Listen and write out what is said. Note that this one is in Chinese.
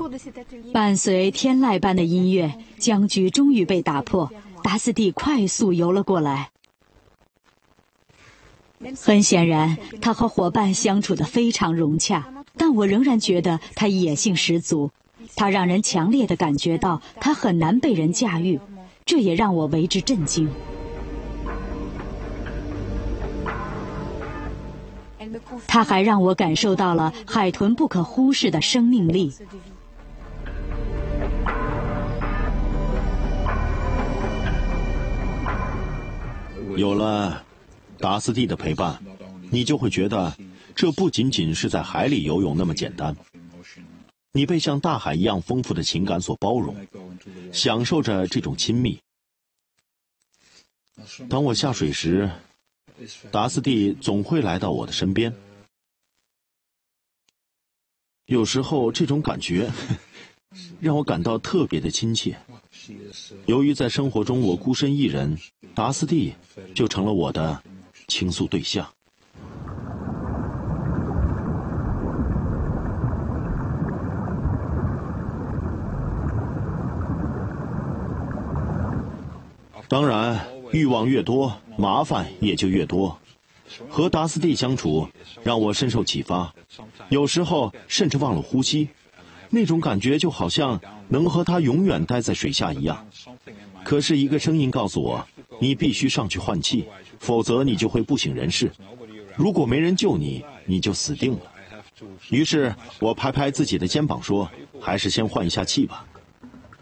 伴随天籁般的音乐，僵局终于被打破。达斯蒂快速游了过来。很显然，他和伙伴相处得非常融洽，但我仍然觉得他野性十足。他让人强烈地感觉到他很难被人驾驭，这也让我为之震惊。他还让我感受到了海豚不可忽视的生命力。 有了达斯蒂的陪伴，你就会觉得这不仅仅是在海里游泳那么简单。你被像大海一样丰富的情感所包容，享受着这种亲密。当我下水时，达斯蒂总会来到我的身边。有时候这种感觉让我感到特别的亲切。由于在生活中我孤身一人，达斯蒂就成了我的倾诉对象。当然，欲望越多，麻烦也就越多。和达斯蒂相处让我深受启发，有时候甚至忘了呼吸，那种感觉就好像能和他永远待在水下一样。可是一个声音告诉我，你必须上去换气，否则你就会不省人事。如果没人救你，你就死定了。于是我拍拍自己的肩膀说，还是先换一下气吧。